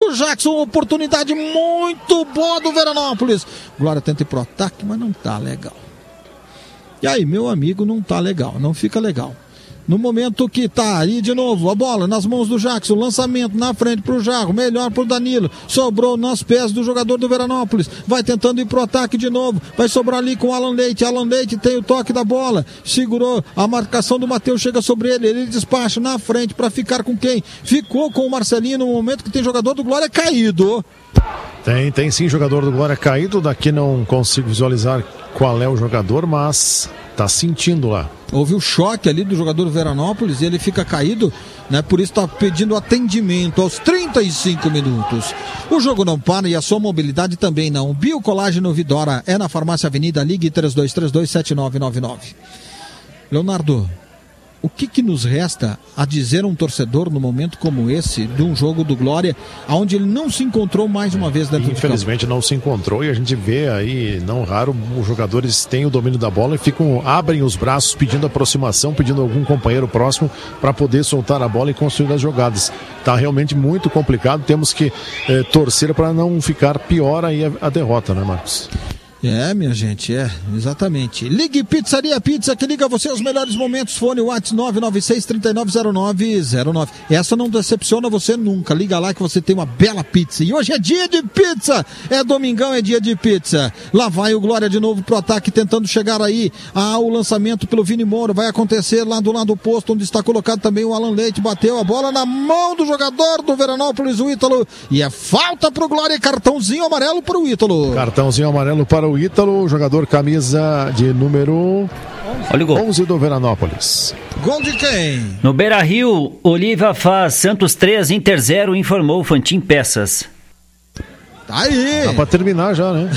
o Jackson, oportunidade muito boa do Veranópolis. Glória tenta ir pro ataque, mas não tá legal. E aí, meu amigo, não tá legal, não fica legal. No momento que tá aí de novo, a bola nas mãos do Jackson, lançamento na frente pro Jarro, melhor pro Danilo, sobrou nos pés do jogador do Veranópolis, vai tentando ir pro ataque de novo, vai sobrar ali com o Alan Leite tem o toque da bola, segurou, a marcação do Matheus chega sobre ele despacha na frente para ficar com quem? Ficou com o Marcelinho no momento que tem jogador do Glória caído. Tem sim jogador do Glória caído, daqui não consigo visualizar qual é o jogador, mas tá sentindo lá. Houve o choque ali do jogador do Veranópolis e ele fica caído, né? Por isso está pedindo atendimento aos 35 minutos. O jogo não para e a sua mobilidade também não. Biocolágeno Vidora é na Farmácia Avenida, ligue 3232-7999. Leonardo, o que nos resta a dizer a um torcedor no momento como esse, de um jogo do Glória, onde ele não se encontrou mais uma vez dentro do campo? Infelizmente não se encontrou e a gente vê aí, não raro, os jogadores têm o domínio da bola e abrem os braços pedindo aproximação, pedindo algum companheiro próximo para poder soltar a bola e construir as jogadas. Está realmente muito complicado, temos que torcer para não ficar pior aí a derrota, né, Marcos? Minha gente, exatamente. Ligue Pizzaria Pizza, que liga você aos melhores momentos. Fone WhatsApp 996-390909. Essa não decepciona você nunca. Liga lá que você tem uma bela pizza. E hoje é dia de pizza. É domingão, é dia de pizza. Lá vai o Glória de novo pro ataque, tentando chegar aí ao lançamento pelo Vini Moura. Vai acontecer lá do lado oposto, onde está colocado também o Alan Leite. Bateu a bola na mão do jogador do Veranópolis, o Ítalo. E é falta pro Glória, cartãozinho amarelo para o Ítalo. Cartãozinho amarelo para o Ítalo, jogador camisa de número 11 do Veranópolis. Gol de quem? No Beira-Rio, Olívia faz Santos 3, Inter 0, informou Fantin Peças. Tá aí. Dá pra terminar já, né?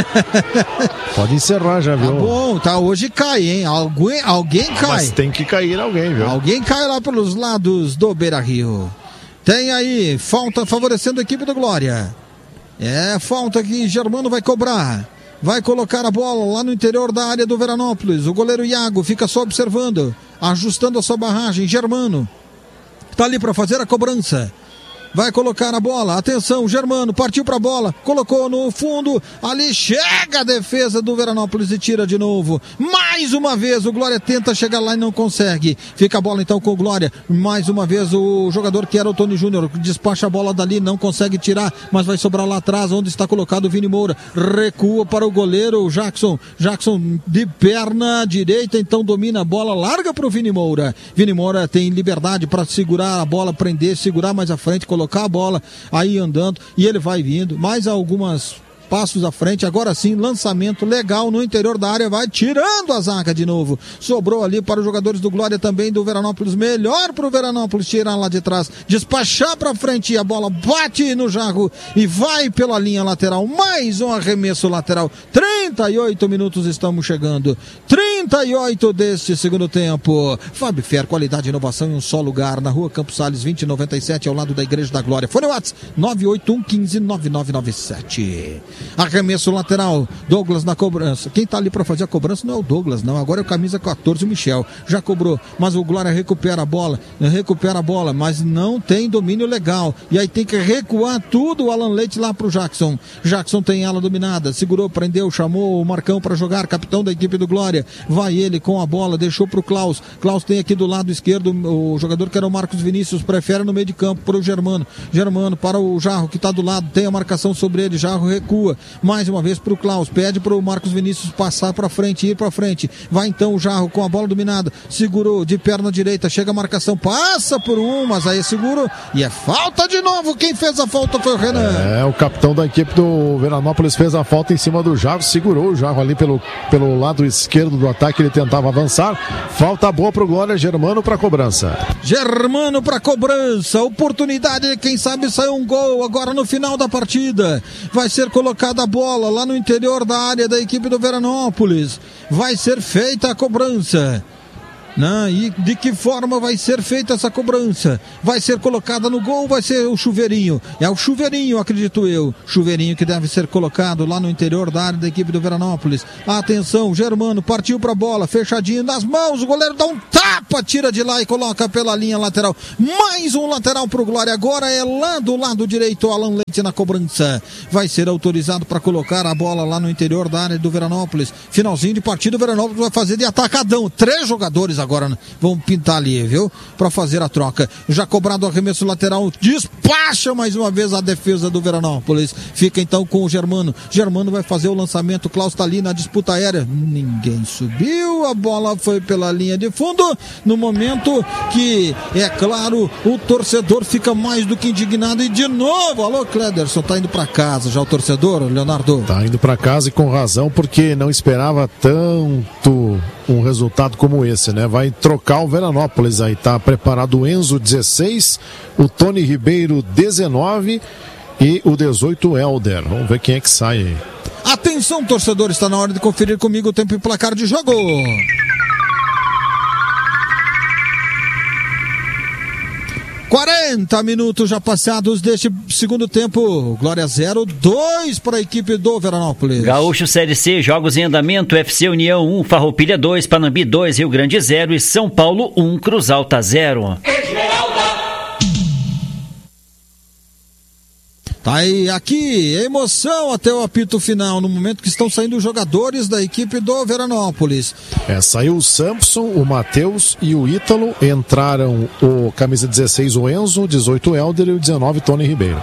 Pode encerrar já, viu? Tá bom, tá, hoje cai, hein? Alguém cai. Mas tem que cair alguém, viu? Alguém cai lá pelos lados do Beira-Rio. Tem aí, falta favorecendo a equipe do Glória. Falta que Germano vai cobrar. Vai colocar a bola lá no interior da área do Veranópolis. O goleiro Iago fica só observando, ajustando a sua barragem. Germano tá ali para fazer a cobrança. Vai colocar a bola, atenção, Germano, partiu pra bola, colocou no fundo, ali chega a defesa do Veranópolis e tira de novo. Mais uma vez o Glória tenta chegar lá e não consegue. Fica a bola então com o Glória, mais uma vez o jogador que era o Tony Júnior, despacha a bola dali, não consegue tirar, mas vai sobrar lá atrás, onde está colocado o Vini Moura. Recua para o goleiro, o Jackson de perna direita, então domina a bola, larga para o Vini Moura. Vini Moura tem liberdade para segurar a bola, prender, segurar mais à frente, colocar a bola aí andando e ele vai vindo, mais algumas passos à frente, agora sim, lançamento legal no interior da área, vai tirando a zaga de novo, sobrou ali para os jogadores do Glória também do Veranópolis, melhor para o Veranópolis tirar lá de trás, despachar para frente e a bola bate no Jarro e vai pela linha lateral, mais um arremesso lateral, 38 minutos estamos chegando, 38 deste segundo tempo. Fábio Fer, qualidade e inovação em um só lugar, na rua Campos Sales 2097, ao lado da Igreja da Glória. Fone WhatsApp 981159997. Arremesso lateral, Douglas na cobrança. Quem tá ali para fazer a cobrança não é o Douglas, não. Agora é o camisa 14, o Michel. Já cobrou, mas o Glória recupera a bola, mas não tem domínio legal. E aí tem que recuar tudo o Alan Leite lá pro Jackson. Jackson tem ela dominada, segurou, prendeu, chamou o Marcão para jogar, capitão da equipe do Glória. Vai ele com a bola, deixou pro Klaus. Klaus tem aqui do lado esquerdo o jogador que era o Marcos Vinícius, prefere no meio de campo para o Germano. Germano para o Jarro que tá do lado, tem a marcação sobre ele, Jarro recua. Mais uma vez pro Klaus, pede pro Marcos Vinícius passar pra frente, ir pra frente. Vai então o Jarro com a bola dominada, segurou de perna direita, chega a marcação, passa por mas aí segurou e é falta de novo. Quem fez a falta foi o Renan. O capitão da equipe do Veranópolis fez a falta em cima do Jarro, segurou o Jarro ali pelo lado esquerdo do ataque, ele tentava avançar. Falta boa pro Glória, Germano pra cobrança. Germano pra cobrança, oportunidade, quem sabe saiu um gol agora no final da partida. Vai ser colocada a bola lá no interior da área da equipe do Veranópolis. Vai ser feita a cobrança. Né? E de que forma vai ser feita essa cobrança? Vai ser colocada no gol, vai ser o chuveirinho? É o chuveirinho, acredito eu. Chuveirinho que deve ser colocado lá no interior da área da equipe do Veranópolis. Atenção, Germano partiu pra bola, fechadinho nas mãos, o goleiro dá um tapa, tira de lá e coloca pela linha lateral. Mais um lateral pro Glória, agora é lá do lado direito, Alan Leite na cobrança. Vai ser autorizado para colocar a bola lá no interior da área do Veranópolis. Finalzinho de partida, o Veranópolis vai fazer de atacadão. 3 jogadores agora vão pintar ali, viu? Para fazer a troca. Já cobrado o arremesso lateral, despacha mais uma vez a defesa do Veranópolis. Fica então com o Germano. Germano vai fazer o lançamento. Klaus tá ali na disputa aérea. Ninguém subiu. A bola foi pela linha de fundo. No momento que, é claro, o torcedor fica mais do que indignado. E de novo, alô Clederson, tá indo para casa já o torcedor, Leonardo? Tá indo para casa e com razão, porque não esperava tanto um resultado como esse, né? Vai trocar o Veranópolis aí, tá preparado o Enzo 16, o Tony Ribeiro 19 e o 18 Helder. Vamos ver quem é que sai aí. Atenção, torcedor, está na hora de conferir comigo o tempo e placar de jogo. 40 minutos já passados deste segundo tempo. Glória 0-2 para a equipe do Veranópolis. Gaúcho Série C, jogos em andamento. FC União 1, Farroupilha 2, Panambi 2, Rio Grande 0 e São Paulo 1, Cruz Alta 0. Tá aí, aqui, emoção até o apito final, no momento que estão saindo os jogadores da equipe do Veranópolis. Saiu o Samson, o Matheus e o Ítalo, entraram o camisa 16, o Enzo, 18 o Helder e o 19 Tony Ribeiro.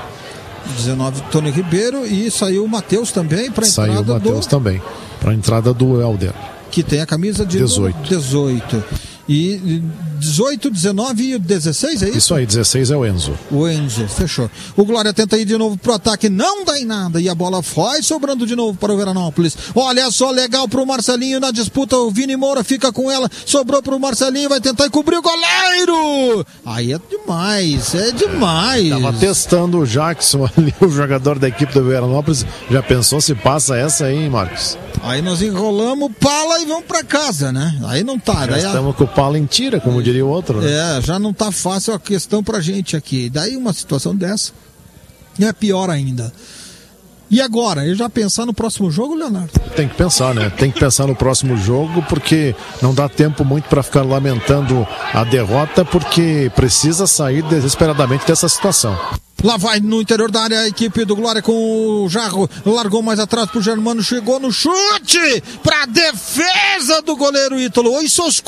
19 Tony Ribeiro e saiu o Matheus também para a entrada Saiu o Matheus também, para a entrada do Helder. Que tem a camisa de 18. E 18, 19 e 16, é isso? Isso aí, 16 é o Enzo. O Enzo, fechou. O Glória tenta ir de novo pro ataque, não dá em nada. E a bola vai sobrando de novo para o Veranópolis. Olha só, legal pro Marcelinho na disputa. O Vini Moura fica com ela. Sobrou pro Marcelinho, vai tentar cobrir o goleiro. Aí é demais, é demais. Tava testando o Jackson ali, o jogador da equipe do Veranópolis. Já pensou se passa essa aí, hein, Marcos? Aí nós enrolamos pala e vamos pra casa, né? Aí não tá. Já estamos com o pala em tira, como diria o outro, né? Já não tá fácil a questão pra gente aqui. Daí uma situação dessa é pior ainda. E agora? Eu já pensar no próximo jogo, Leonardo? Tem que pensar, né? Tem que pensar no próximo jogo, porque não dá tempo muito para ficar lamentando a derrota, porque precisa sair desesperadamente dessa situação. Lá vai no interior da área a equipe do Glória com o Jarro, largou mais atrás pro Germano, chegou no chute pra defesa do goleiro Ítalo. Isso aos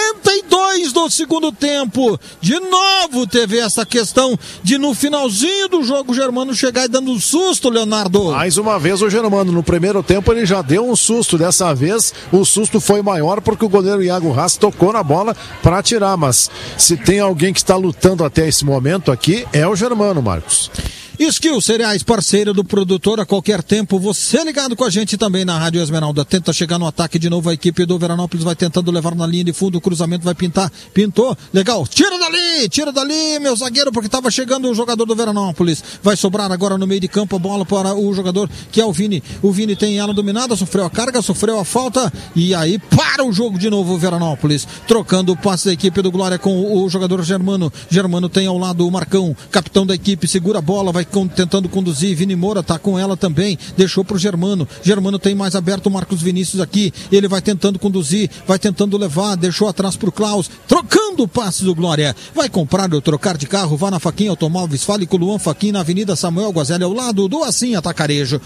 42 do segundo tempo. De novo teve essa questão de no finalzinho do jogo o Germano chegar e dando um susto, Leonardo. Mais uma vez o Germano, no primeiro tempo ele já deu um susto, dessa vez o susto foi maior porque o goleiro Iago Haas tocou na bola para tirar, mas se tem alguém que está lutando até esse momento aqui é o Germano, Marcos. Skill Cereais, parceiro do produtor a qualquer tempo. Você ligado com a gente também na Rádio Esmeralda. Tenta chegar no ataque de novo. A equipe do Veranópolis vai tentando levar na linha de fundo. O cruzamento vai pintar. Pintou. Legal. Tira dali, meu zagueiro, porque estava chegando o jogador do Veranópolis. Vai sobrar agora no meio de campo a bola para o jogador que é o Vini. O Vini tem ela dominada. Sofreu a carga, sofreu a falta. E aí para o jogo de novo o Veranópolis. Trocando o passe da equipe do Glória com o jogador Germano. Germano tem ao lado o Marcão, capitão da equipe. Segura a bola, vai tentando conduzir, Vini Moura tá com ela também, deixou pro Germano tem mais aberto o Marcos Vinícius aqui, ele vai tentando conduzir, vai tentando levar, deixou atrás pro Klaus, trocando o passe do Glória, vai comprar ou trocar de carro, vá na Faquinha Automóveis, fale com o Luan Faquin na Avenida Samuel Guazelli, ao lado do Assim Atacarejo.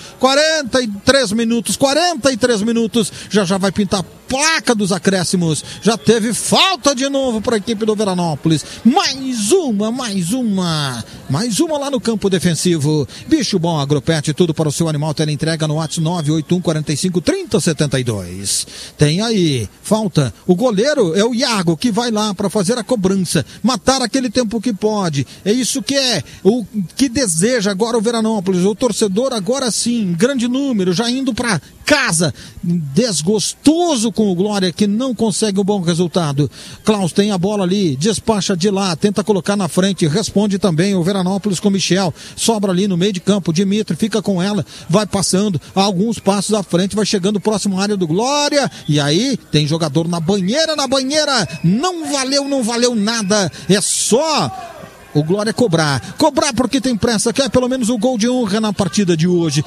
43 minutos, já vai pintar a placa dos acréscimos, já teve falta de novo para a equipe do Veranópolis, mais uma lá no campo defensivo. Bicho Bom Agropet, tudo para o seu animal, teleentrega no WhatsApp 981 45 30 72. Tem aí, falta, o goleiro é o Iago, que vai lá para fazer a cobrança, matar aquele tempo que pode, é isso que é, o que deseja agora o Veranópolis, o torcedor agora sim, grande número, já indo para casa, desgostoso com o Glória, que não consegue um bom resultado. Klaus tem a bola ali, despacha de lá, tenta colocar na frente, responde também o Veranópolis com o Michel, sobra ali no meio de campo, Dimitri fica com ela, vai passando alguns passos à frente, vai chegando próximo à área do Glória, e aí tem jogador na banheira, não valeu nada, é só o Glória cobrar porque tem pressa, quer pelo menos o gol de honra na partida de hoje.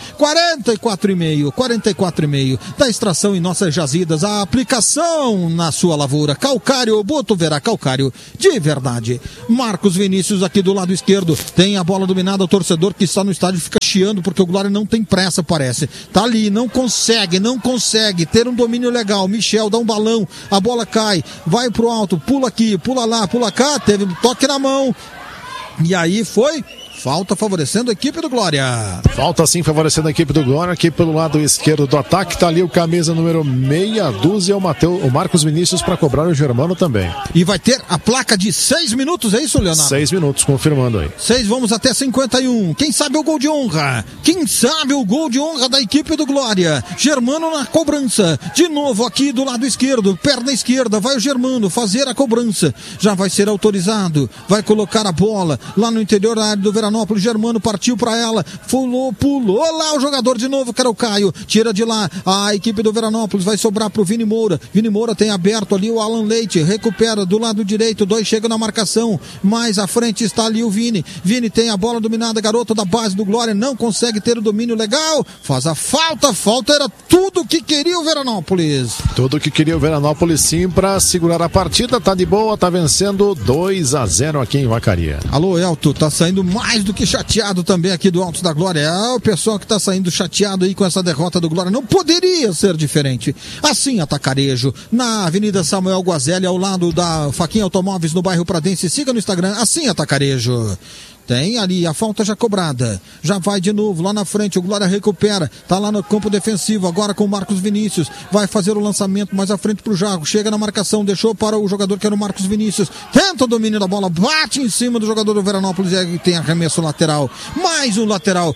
44,5 da extração em nossas jazidas, a aplicação na sua lavoura, calcário, Botuverá calcário de verdade. Marcos Vinícius aqui do lado esquerdo, tem a bola dominada, o torcedor que está no estádio fica chiando porque o Glória não tem pressa, parece, tá ali, não consegue ter um domínio legal. Michel dá um balão, a bola cai, vai pro alto, pula aqui, pula lá, pula cá, teve um toque na mão. E aí foi falta favorecendo a equipe do Glória. Falta sim favorecendo a equipe do Glória. Aqui pelo lado esquerdo do ataque tá ali o camisa número meia dúzia, o Marcos Vinícius para cobrar o Germano também. E vai ter a placa de 6 minutos, é isso, Leonardo? 6 minutos, confirmando aí. 6, vamos até 51. Quem sabe o gol de honra? Da equipe do Glória. Germano na cobrança. De novo aqui do lado esquerdo, perna esquerda, vai o Germano fazer a cobrança. Já vai ser autorizado. Vai colocar a bola lá no interior da área do Veranópolis. Germano partiu para ela, pulou lá o jogador de novo, que era o Caio, tira de lá, a equipe do Veranópolis vai sobrar pro Vini Moura tem aberto ali o Alan Leite, recupera do lado direito, 2 chega na marcação, mais à frente está ali o Vini tem a bola dominada, garoto da base do Glória, não consegue ter o domínio legal, faz a falta era tudo que queria o Veranópolis. Tudo que queria o Veranópolis sim, para segurar a partida, tá de boa, tá vencendo 2-0 aqui em Vacaria. Alô, Elton, tá saindo mais do que chateado também aqui do Alto da Glória. O pessoal que tá saindo chateado aí com essa derrota do Glória, não poderia ser diferente. Assim, Atacarejo, na Avenida Samuel Guazelli, ao lado da Faquinha Automóveis, no bairro Pradense. Siga no Instagram, assim, Atacarejo. Tem ali a falta já cobrada, já vai de novo lá na frente, o Glória recupera, tá lá no campo defensivo, agora com o Marcos Vinícius, vai fazer o lançamento mais à frente pro Jago, chega na marcação, deixou para o jogador que era o Marcos Vinícius, tenta o domínio da bola, bate em cima do jogador do Veranópolis e tem arremesso lateral, mais um lateral,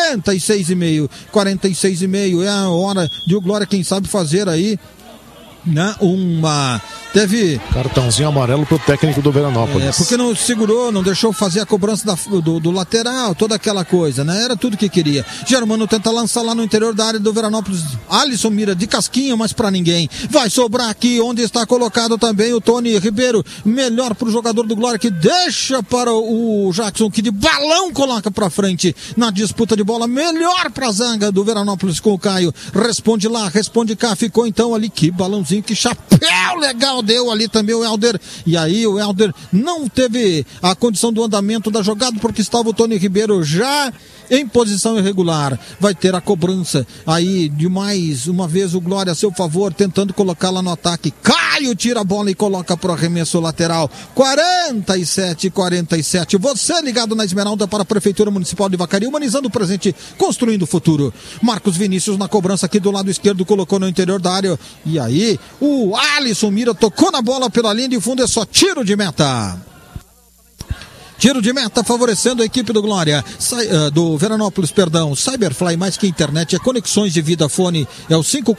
46,5 é a hora de o Glória, quem sabe fazer aí, né, teve cartãozinho amarelo pro técnico do Veranópolis. Porque não segurou, não deixou fazer a cobrança do lateral, toda aquela coisa, né? Era tudo que queria. Germano tenta lançar lá no interior da área do Veranópolis. Alisson mira de casquinha, mas pra ninguém. Vai sobrar aqui, onde está colocado também o Tony Ribeiro. Melhor pro jogador do Glória, que deixa para o Jackson, que de balão coloca pra frente na disputa de bola. Melhor pra zaga do Veranópolis com o Caio. Responde lá, responde cá. Ficou então ali, que balãozinho, que chapéu legal deu ali também o Helder, e aí o Helder não teve a condição do andamento da jogada, porque estava o Tony Ribeiro já em posição irregular. Vai ter a cobrança aí de mais uma vez o Glória a seu favor, tentando colocar lá no ataque. Caio tira a bola e coloca pro arremesso lateral. 47-47. Você ligado na Esmeralda para a Prefeitura Municipal de Vacaria, humanizando o presente, construindo o futuro. Marcos Vinícius na cobrança aqui do lado esquerdo, colocou no interior da área, e aí o Alisson Mira tocou na bola pela linha de fundo, é só tiro de meta. Tiro de meta favorecendo a equipe do Glória, do Veranópolis, perdão. Cyberfly, mais que internet, é conexões de vida. Fone é o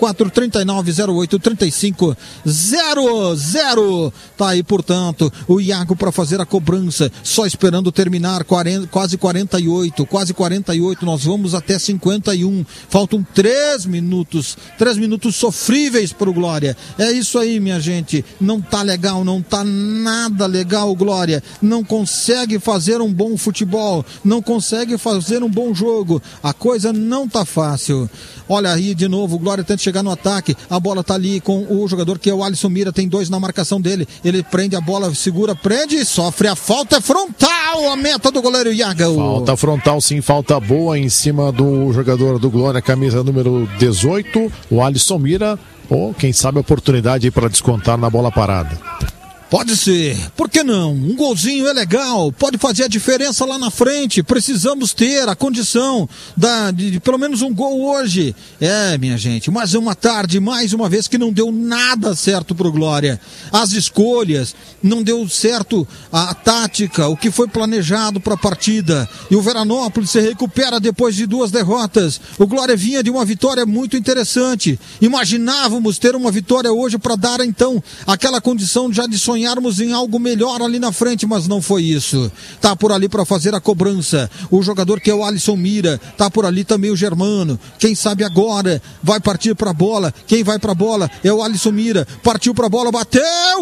5439083500. Tá aí, portanto, o Iago para fazer a cobrança, só esperando terminar. Quase 48. Nós vamos até 51. Faltam 3 minutos sofríveis para o Glória. É isso aí, minha gente. Não tá legal, não tá nada legal o Glória. Não consegue fazer um bom futebol, não consegue fazer um bom jogo, a coisa não tá fácil. Olha aí de novo, o Glória tenta chegar no ataque, a bola tá ali com o jogador que é o Alisson Mira, tem 2 na marcação dele, ele prende a bola, segura, prende e sofre a falta frontal, a meta do goleiro Iaga. Falta frontal sim, falta boa em cima do jogador do Glória, camisa número 18, o Alisson Mira, quem sabe a oportunidade para descontar na bola parada. Pode ser, por que não? Um golzinho é legal, pode fazer a diferença lá na frente. Precisamos ter a condição de pelo menos um gol hoje. Minha gente, mas é uma tarde, mais uma vez, que não deu nada certo pro Glória. As escolhas, não deu certo a tática, o que foi planejado para a partida. E o Veranópolis se recupera depois de 2 derrotas. O Glória vinha de uma vitória muito interessante. Imaginávamos ter uma vitória hoje para dar, então, aquela condição já de sonharmos em algo melhor ali na frente, mas não foi isso. Tá por ali para fazer a cobrança o jogador que é o Alisson Mira, tá por ali também o Germano, quem sabe agora vai partir para a bola, quem vai para a bola é o Alisson Mira, partiu para a bola, bateu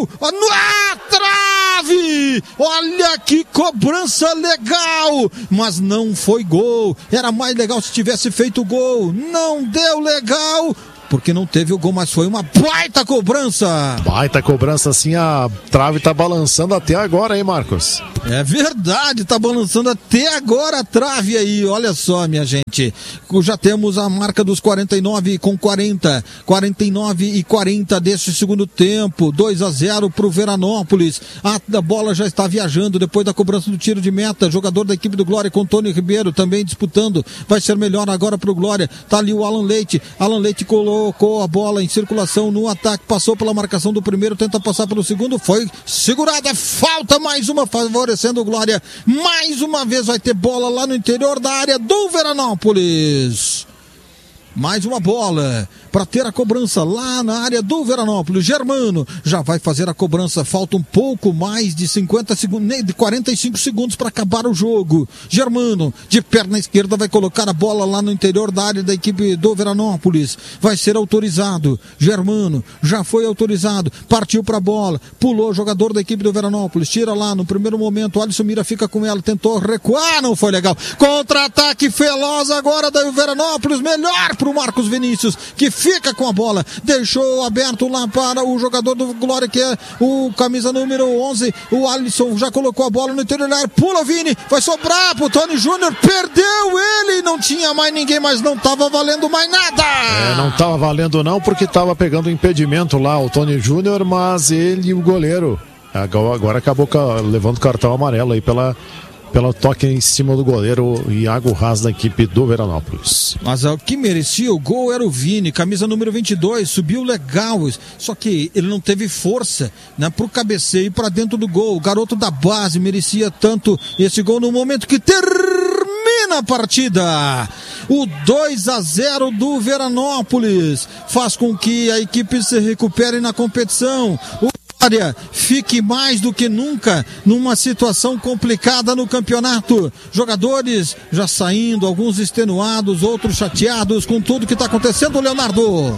na trave, olha que cobrança legal, mas não foi gol. Era mais legal se tivesse feito gol, não deu legal porque não teve o gol, mas foi uma baita cobrança. Baita cobrança, assim, a trave tá balançando até agora, hein, Marcos? É verdade, tá balançando até agora a trave aí, olha só, minha gente. Já temos a marca dos 49 com 40, 49 e 40 desse segundo tempo, 2-0 pro Veranópolis. A bola já está viajando depois da cobrança do tiro de meta. Jogador da equipe do Glória com Tony Ribeiro também disputando, vai ser melhor agora pro Glória. Tá ali o Alan Leite colocou a bola em circulação no ataque, passou pela marcação do primeiro, tenta passar pelo segundo, foi segurada, falta mais uma, favorecendo o Glória, mais uma vez vai ter bola lá no interior da área do Veranópolis. Mais uma bola para ter a cobrança lá na área do Veranópolis. Germano já vai fazer a cobrança. Falta um pouco mais de 50 segundos, de 45 segundos para acabar o jogo. Germano, de perna esquerda, vai colocar a bola lá no interior da área da equipe do Veranópolis. Vai ser autorizado. Germano já foi autorizado. Partiu para a bola. Pulou o jogador da equipe do Veranópolis. Tira lá no primeiro momento. Alisson Mira fica com ela. Tentou recuar. Não foi legal. Contra-ataque veloz agora do Veranópolis. Melhor pro Marcos Vinícius, que fica com a bola, deixou aberto lá para o jogador do Glória, que é o camisa número 11, o Alisson já colocou a bola no interior, pula o Vini, vai sobrar pro Tony Júnior, perdeu ele, não tinha mais ninguém, mas não tava valendo mais nada. Não tava valendo não, porque tava pegando impedimento lá o Tony Júnior, mas ele e o goleiro agora acabou levando cartão amarelo aí pelo toque em cima do goleiro Iago Haas da equipe do Veranópolis. Mas o que merecia o gol era o Vini, camisa número 22, subiu legal, só que ele não teve força, né, pro cabeceio para dentro do gol. O garoto da base merecia tanto esse gol no momento que termina a partida. O 2-0 do Veranópolis faz com que a equipe se recupere na competição. Fique mais do que nunca numa situação complicada no campeonato. Jogadores já saindo, alguns extenuados, outros chateados com tudo que está acontecendo, Leonardo.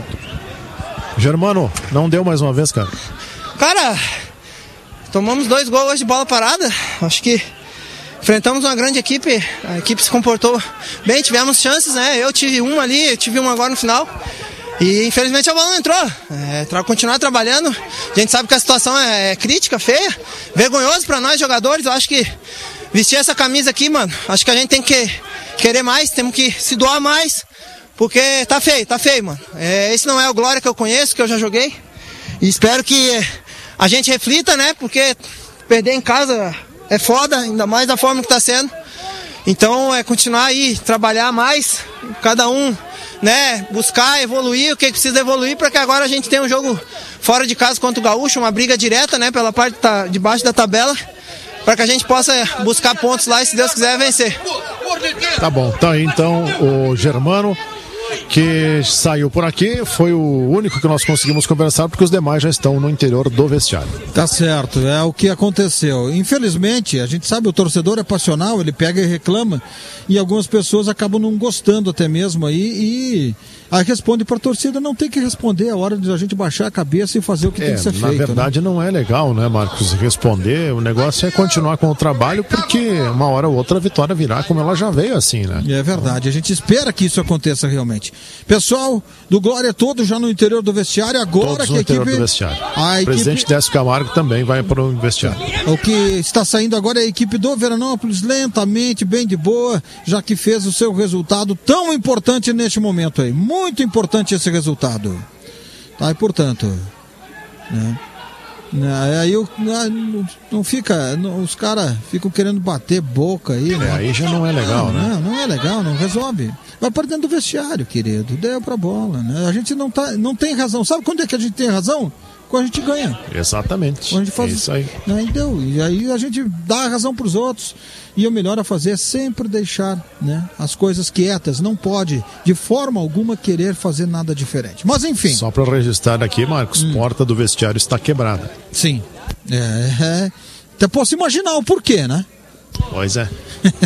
Germano, não deu mais uma vez, cara? Cara, tomamos 2 gols hoje de bola parada. Acho que enfrentamos uma grande equipe. A equipe se comportou bem, tivemos chances, né? Eu tive uma ali, eu tive uma agora no final. E infelizmente a bola não entrou. Continuar trabalhando. A gente sabe que a situação é crítica, feia, vergonhoso pra nós jogadores. Eu acho que vestir essa camisa aqui, mano, acho que a gente tem que querer mais, temos que se doar mais, porque tá feio, mano. Esse não é o Glória que eu conheço, que eu já joguei. E espero que a gente reflita, né? Porque perder em casa é foda, ainda mais da forma que tá sendo. Então continuar aí, trabalhar mais, cada um, né, buscar evoluir o que precisa evoluir para que agora a gente tenha um jogo fora de casa contra o Gaúcho, uma briga direta, né, pela parte de baixo da tabela, para que a gente possa buscar pontos lá e, se Deus quiser, vencer. Tá bom, tá aí então o Germano, que saiu por aqui, foi o único que nós conseguimos conversar, porque os demais já estão no interior do vestiário. Tá certo, é o que aconteceu. Infelizmente, a gente sabe, o torcedor é passional, ele pega e reclama, e algumas pessoas acabam não gostando até mesmo aí, aí responde para a torcida, não tem que responder, é hora de a gente baixar a cabeça e fazer o que tem que ser feito. Na verdade, né? Não é legal, né, Marcos, responder, o negócio é continuar com o trabalho, porque uma hora ou outra a vitória virá, como ela já veio assim, né? É verdade, a gente espera que isso aconteça realmente. Pessoal do Glória todo já no interior do vestiário, agora todos que no a interior equipe... do vestiário. O presidente Décio Camargo também vai para o vestiário. O que está saindo agora é a equipe do Veranópolis, lentamente, bem de boa, já que fez o seu resultado tão importante neste momento aí. Muito importante esse resultado. Tá, e portanto, né? Aí não fica, os caras ficam querendo bater boca aí, né? Aí já não é legal, né? Não é legal, não resolve. Vai para dentro do vestiário, querido, deu pra bola, né? A gente não tem razão. Sabe quando é que a gente tem razão? Quando a gente ganha. Exatamente. Quando a gente faz isso aí. Né? E aí a gente dá a razão pros outros. E o melhor a fazer é sempre deixar, né, as coisas quietas. Não pode, de forma alguma, querer fazer nada diferente. Mas enfim. Só para registrar aqui, Marcos, porta do vestiário está quebrada. Sim. Até posso imaginar o porquê, né? Pois é.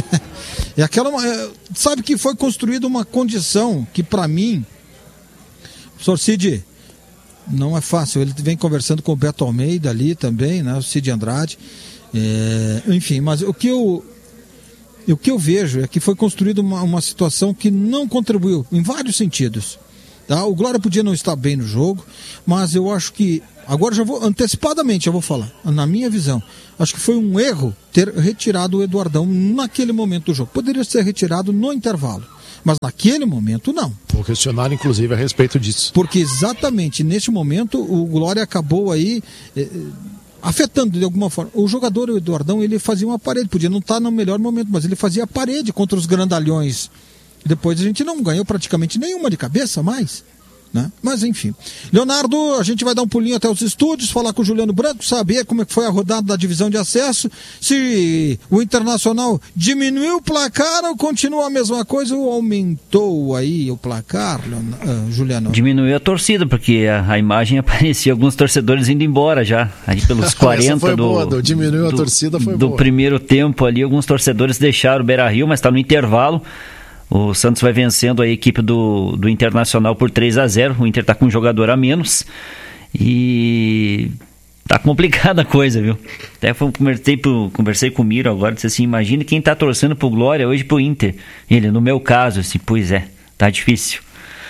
Sabe que foi construída uma condição que, para mim, Sr. Cid, não é fácil. Ele vem conversando com o Beto Almeida ali também, né? O Cid Andrade. Enfim, mas o que eu vejo é que foi construída uma situação que não contribuiu em vários sentidos. Tá? O Glória podia não estar bem no jogo, mas eu acho que, agora já vou, antecipadamente eu vou falar, na minha visão, acho que foi um erro ter retirado o Eduardão naquele momento do jogo. Poderia ser retirado no intervalo, mas naquele momento não. Vou questionar inclusive a respeito disso. Porque exatamente neste momento o Glória acabou aí afetando de alguma forma. O jogador, o Eduardão, ele fazia uma parede, podia não estar no melhor momento, mas ele fazia a parede contra os grandalhões. Depois a gente não ganhou praticamente nenhuma de cabeça mais, né? Mas enfim. Leonardo, a gente vai dar um pulinho até os estúdios, falar com o Juliano Branco, saber como é que foi a rodada da divisão de acesso, se o Internacional diminuiu o placar ou continua a mesma coisa ou aumentou aí o placar, Juliano? Diminuiu a torcida, porque a imagem aparecia alguns torcedores indo embora já, ali pelos 40 diminuiu a torcida, foi do boa. Primeiro tempo ali, alguns torcedores deixaram o Beira-Rio, mas está no intervalo. O Santos vai vencendo a equipe do Internacional por 3-0. O Inter está com um jogador a menos. E tá complicada a coisa, viu? Até conversei com o Miro agora, disse assim, imagine quem tá torcendo pro Glória hoje pro Inter. Ele, no meu caso, assim, pois é, tá difícil.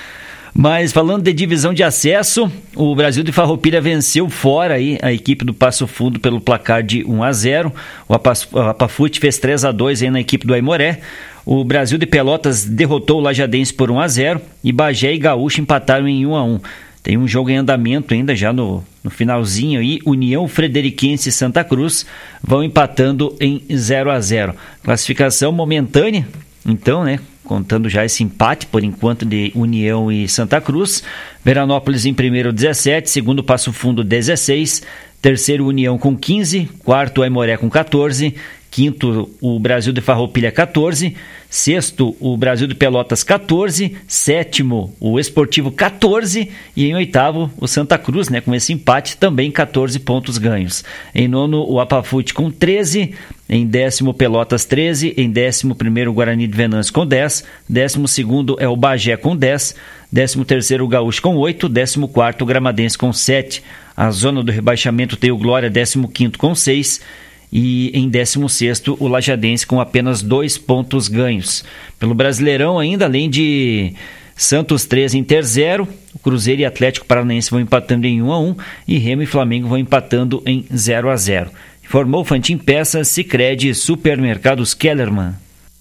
Mas falando de divisão de acesso, o Brasil de Farroupilha venceu fora aí a equipe do Passo Fundo pelo placar de 1-0. O Apafute fez 3-2 aí na equipe do Aimoré. O Brasil de Pelotas derrotou o Lajadense por 1-0 e Bagé e Gaúcho empataram em 1-1. Tem um jogo em andamento ainda já no finalzinho aí. União Frederiquense e Santa Cruz vão empatando em 0-0. Classificação momentânea, então, né? Contando já esse empate, por enquanto, de União e Santa Cruz. Veranópolis em primeiro, 17. Segundo, Passo Fundo, 16. Terceiro, União com 15. Quarto, Aimoré com 14. Quinto, o Brasil de Farroupilha, 14. Sexto, o Brasil de Pelotas, 14. Sétimo, o Esportivo, 14. E em oitavo, o Santa Cruz, né, com esse empate, também 14 pontos ganhos. Em nono, o Apafute com 13. Em décimo, Pelotas, 13. Em 11º, o Guarani de Venâncio com 10. 12º é o Bagé com 10. 13º, o Gaúcho com 8. 14º, o Gramadense com 7. A zona do rebaixamento tem o Glória, 15º com 6. E em 16º, o Lajadense com apenas 2 pontos ganhos. Pelo Brasileirão ainda, além de Santos 3, Inter 0, o Cruzeiro e Atlético Paranaense vão empatando em 1-1 e Remo e Flamengo vão empatando em 0-0. Informou Fantin Peças, Sicredi, Supermercados Kellerman.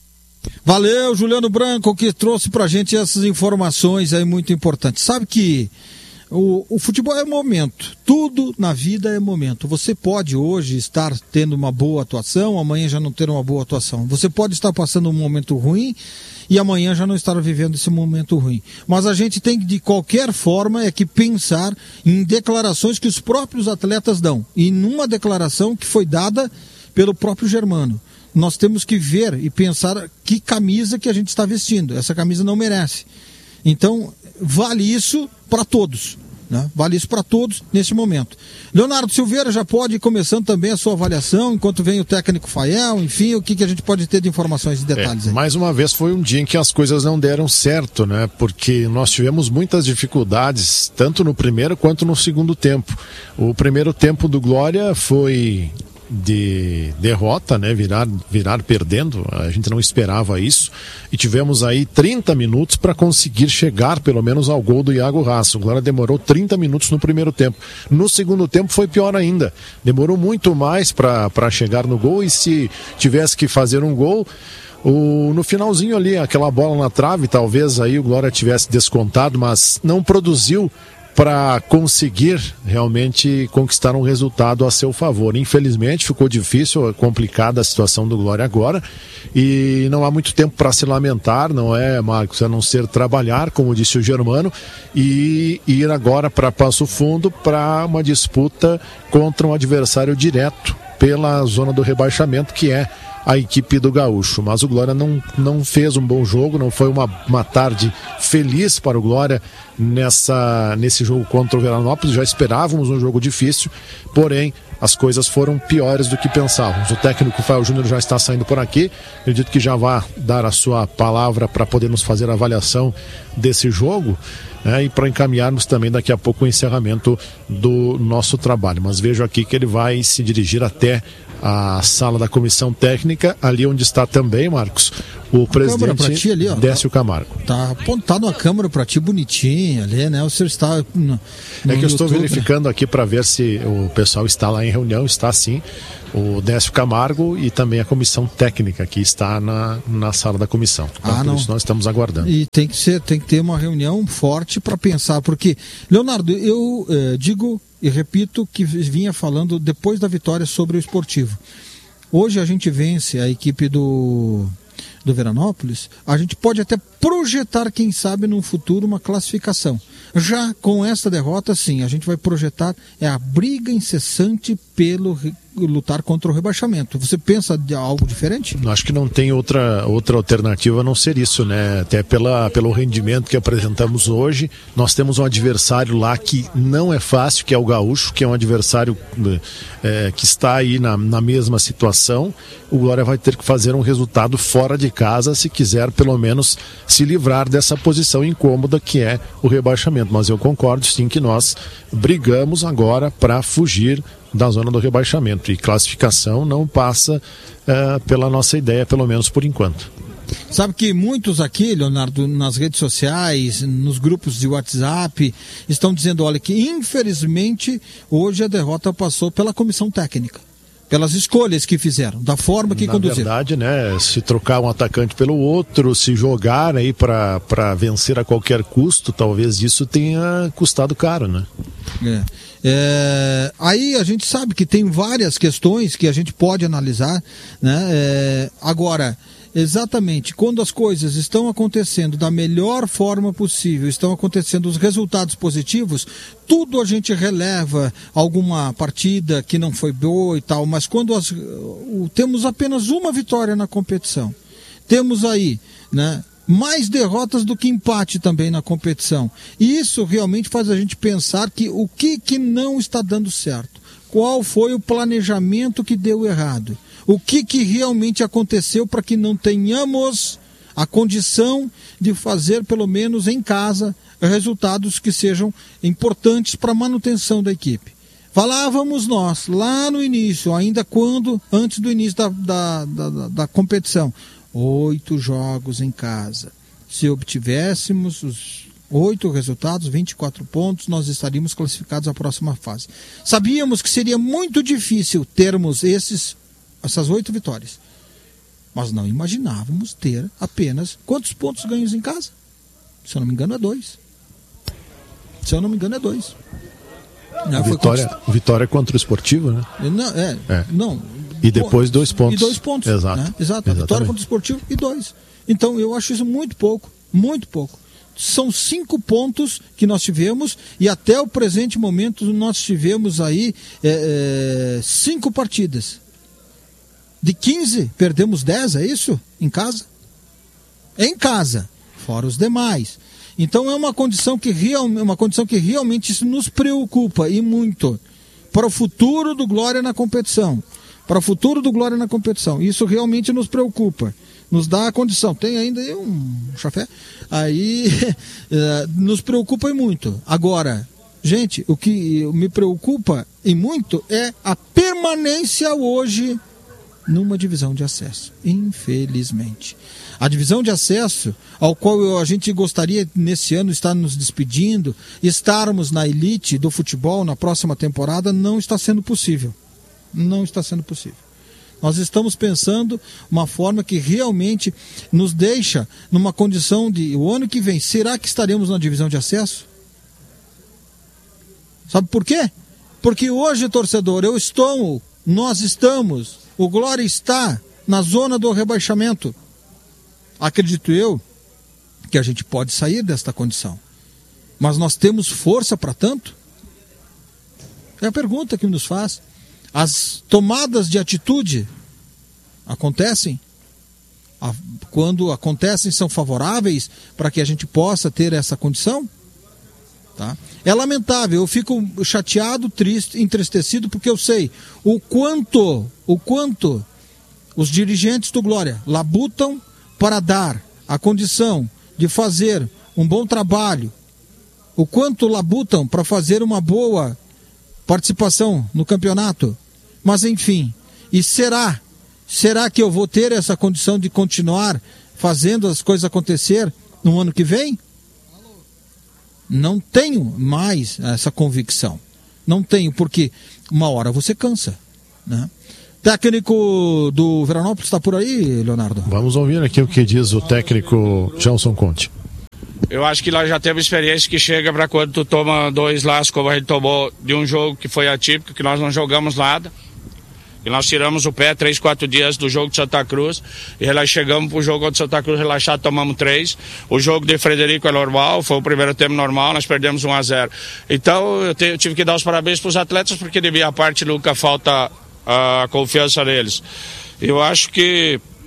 Valeu, Juliano Branco, que trouxe pra gente essas informações aí muito importantes. Sabe que o futebol é momento, tudo na vida é momento. Você pode hoje estar tendo uma boa atuação, amanhã já não ter uma boa atuação. Você pode estar passando um momento ruim e amanhã já não estar vivendo esse momento ruim. Mas a gente tem que, de qualquer forma, pensar em declarações que os próprios atletas dão. E numa declaração que foi dada pelo próprio Germano. Nós temos que ver e pensar que camisa que a gente está vestindo. Essa camisa não merece. Então, vale isso para todos, né? Vale isso para todos nesse momento. Leonardo Silveira já pode ir começando também a sua avaliação, enquanto vem o técnico Fael, enfim, o que a gente pode ter de informações e detalhes aí. Mais uma vez foi um dia em que as coisas não deram certo, né? Porque nós tivemos muitas dificuldades, tanto no primeiro quanto no segundo tempo. O primeiro tempo do Glória foi de derrota, né? Virar perdendo, a gente não esperava isso, e tivemos aí 30 minutos para conseguir chegar pelo menos ao gol do Iago Raça. O Glória demorou 30 minutos no primeiro tempo. No segundo tempo foi pior ainda, demorou muito mais para chegar no gol, e se tivesse que fazer um gol, no finalzinho ali, aquela bola na trave, talvez aí o Glória tivesse descontado, mas não produziu para conseguir realmente conquistar um resultado a seu favor. Infelizmente ficou difícil, complicada a situação do Glória agora, e não há muito tempo para se lamentar, não é, Marcos, a não ser trabalhar, como disse o Germano, e ir agora para Passo Fundo para uma disputa contra um adversário direto pela zona do rebaixamento, que é a equipe do Gaúcho. Mas o Glória não fez um bom jogo, não foi uma tarde feliz para o Glória nesse jogo contra o Veranópolis. Já esperávamos um jogo difícil, porém as coisas foram piores do que pensávamos. O técnico Fael Júnior já está saindo por aqui, acredito que já vai dar a sua palavra para podermos fazer a avaliação desse jogo, né, e para encaminharmos também daqui a pouco o encerramento do nosso trabalho. Mas vejo aqui que ele vai se dirigir até a sala da comissão técnica, ali onde está também, Marcos, o presidente ali, ó, Décio Camargo. Tá apontado a câmera para ti bonitinho ali, né? O senhor está no É que eu estou YouTube, verificando aqui para ver se o pessoal está lá em reunião. Está sim, o Décio Camargo e também a comissão técnica que está na sala da comissão. Então, por isso nós estamos aguardando. E tem que ter uma reunião forte para pensar, porque, Leonardo, eu digo e repito que vinha falando depois da vitória sobre o Esportivo. Hoje a gente vence a equipe do Veranópolis, a gente pode até projetar, quem sabe, num futuro uma classificação. Já com esta derrota, sim, a gente vai projetar a briga incessante pelo lutar contra o rebaixamento. Você pensa de algo diferente? Acho que não tem outra alternativa a não ser isso, né? Até pelo rendimento que apresentamos hoje. Nós temos um adversário lá que não é fácil, que é o Gaúcho, que é um adversário que está aí na mesma situação. O Glória vai ter que fazer um resultado fora de casa se quiser pelo menos se livrar dessa posição incômoda que é o rebaixamento. Mas eu concordo sim que nós brigamos agora para fugir da zona do rebaixamento, e classificação não passa pela nossa ideia, pelo menos por enquanto. Sabe que muitos aqui, Leonardo, nas redes sociais, nos grupos de WhatsApp, estão dizendo, olha, que infelizmente hoje a derrota passou pela comissão técnica, pelas escolhas que fizeram, da forma que conduziram. Na verdade, né, se trocar um atacante pelo outro, se jogar aí para vencer a qualquer custo, talvez isso tenha custado caro, né? Aí a gente sabe que tem várias questões que a gente pode analisar, né? Agora, exatamente, quando as coisas estão acontecendo da melhor forma possível, estão acontecendo os resultados positivos, tudo a gente releva alguma partida que não foi boa e tal, mas quando temos apenas uma vitória na competição, temos aí, né, mais derrotas do que empate também na competição. E isso realmente faz a gente pensar que o que não está dando certo. Qual foi o planejamento que deu errado? O que realmente aconteceu para que não tenhamos a condição de fazer, pelo menos em casa, resultados que sejam importantes para a manutenção da equipe. Falávamos nós, lá no início, antes do início da competição, 8 jogos em casa. Se obtivéssemos os 8 resultados, 24 pontos, nós estaríamos classificados à próxima fase. Sabíamos que seria muito difícil termos essas 8 vitórias. Mas não imaginávamos ter apenas quantos pontos ganhos em casa? Se eu não me engano, é 2. Vitória contra o Esportivo, né? Não. E depois 2 pontos. E 2 pontos. Exato. Né? Exato. Vitória contra o Esportivo e 2. Então eu acho isso muito pouco. Muito pouco. São 5 pontos que nós tivemos e até o presente momento nós tivemos aí 5 partidas. De 15, perdemos 10, é isso? Em casa? Em casa, fora os demais. Então é uma condição que realmente isso nos preocupa e muito para o futuro do Glória na competição. Isso realmente nos preocupa. Nos dá a condição. Tem ainda um chafé? Aí nos preocupa e muito. Agora, gente, o que me preocupa e muito é a permanência hoje numa divisão de acesso, infelizmente. A divisão de acesso, ao qual a gente gostaria nesse ano estar nos despedindo, estarmos na elite do futebol na próxima temporada, não está sendo possível. Não está sendo possível. Nós estamos pensando uma forma que realmente nos deixa numa condição de, o ano que vem, será que estaremos na divisão de acesso? Sabe por quê? Porque hoje, torcedor, nós estamos, o Glória está na zona do rebaixamento. Acredito eu que a gente pode sair desta condição. Mas nós temos força para tanto? É a pergunta que nos faz. As tomadas de atitude acontecem? Quando acontecem, são favoráveis para que a gente possa ter essa condição? Tá? É lamentável, eu fico chateado, triste, entristecido, porque eu sei o quanto os dirigentes do Glória labutam para dar a condição de fazer um bom trabalho, o quanto labutam para fazer uma boa participação no campeonato. Mas enfim, e será que eu vou ter essa condição de continuar fazendo as coisas acontecer no ano que vem? Não tenho mais essa convicção. Não tenho, porque uma hora você cansa, né? Técnico do Veranópolis está por aí, Leonardo? Vamos ouvir aqui o que diz o técnico Gelson Conte. Eu acho que nós já temos experiência que chega para quando tu toma 2 laços, como a gente tomou de um jogo que foi atípico, que nós não jogamos nada. E nós tiramos o pé 3, 4 dias do jogo de Santa Cruz e chegamos pro jogo de Santa Cruz relaxado, tomamos 3. O jogo de Frederico é normal, foi o primeiro tempo normal, nós perdemos 1-0. Então eu tive que dar os parabéns para os atletas, porque de minha parte nunca falta a confiança neles. Eu acho que